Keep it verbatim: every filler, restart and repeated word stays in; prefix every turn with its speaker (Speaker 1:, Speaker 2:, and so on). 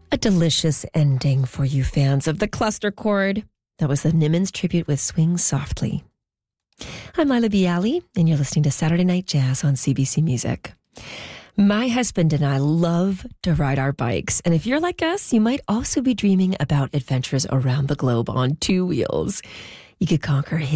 Speaker 1: A delicious ending for you fans of the cluster chord. That was the Nimmons tribute with Swing Softly. I'm Lila Bialy, and you're listening to Saturday Night Jazz on C B C Music. My husband and I love to ride our bikes, and if you're like us, you might also be dreaming about adventures around the globe on two wheels. You could conquer